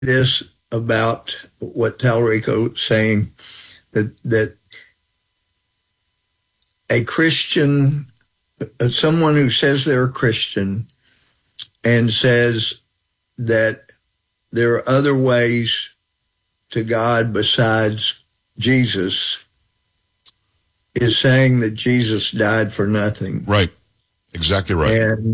this about what Talrico is saying, that a Christian, someone who says they're a Christian and says that there are other ways to God besides Jesus, is saying that Jesus died for nothing. Right. Exactly right. And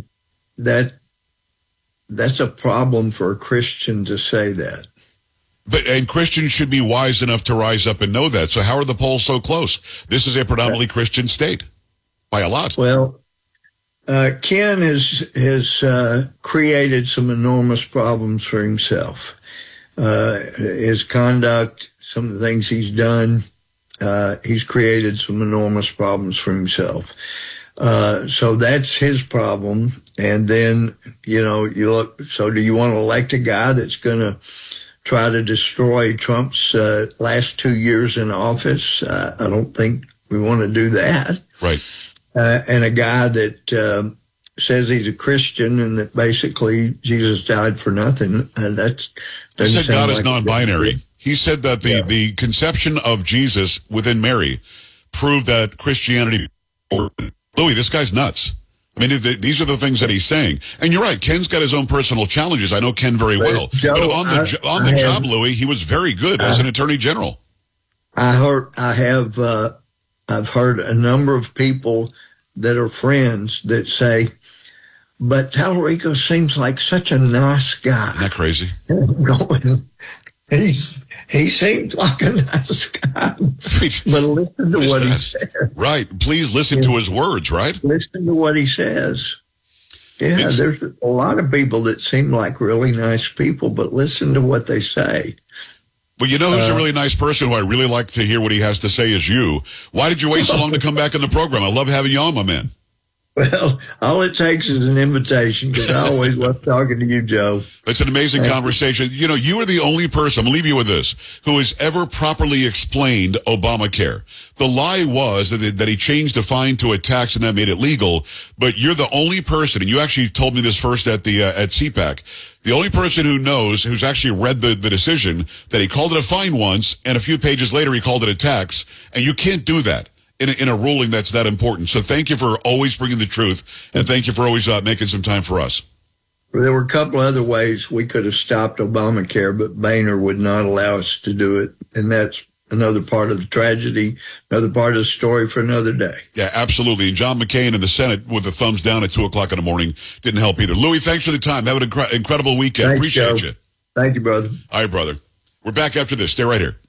that's a problem for a Christian to say that. And Christians should be wise enough to rise up and know that. So how are the polls so close? This is a predominantly Christian state by a lot. Well, Ken has created some enormous problems for himself. His conduct, some of the things he's done, he's created some enormous problems for himself. So that's his problem. And then, you look, so do you want to elect a guy that's going to try to destroy Trump's last 2 years in office? I don't think we want to do that. Right. And a guy that says he's a Christian and that basically Jesus died for nothing. He said God is non-binary. He said that the conception of Jesus within Mary proved that Christianity. Louis, this guy's nuts. I mean, these are the things that he's saying. And you're right, Ken's got his own personal challenges. I know Ken very well. Joe, but on the job, Louis, he was very good as an attorney general. I've heard a number of people that are friends that say, but Talrico seems like such a nice guy. Isn't that crazy? He seems like a nice guy. But listen to what he says. Right. Please listen to his words, right? Listen to what he says. Yeah, there's a lot of people that seem like really nice people, but listen to what they say. Well, you know who's a really nice person who I really like to hear what he has to say is you. Why did you wait so long to come back on the program? I love having you on, my man. Well, all it takes is an invitation, because I always love talking to you, Joe. It's an amazing conversation. You know, you are the only person, I'm going to leave you with this, who has ever properly explained Obamacare. The lie was that he changed the fine to a tax and that made it legal, but you're the only person, and you actually told me this first at CPAC, the only person who knows, who's actually read the decision, that he called it a fine once, and a few pages later he called it a tax, and you can't do that in a ruling that's that important. So thank you for always bringing the truth, and thank you for always making some time for us. There were a couple other ways we could have stopped Obamacare, but Boehner would not allow us to do it. And that's another part of the tragedy, another part of the story for another day. Yeah, absolutely. And John McCain in the Senate with a thumbs down at 2 o'clock in the morning didn't help either. Louis, thanks for the time. Have an incredible weekend. Thanks, appreciate Joe. you. Thank you, brother. All right, brother. We're back after this. Stay right here.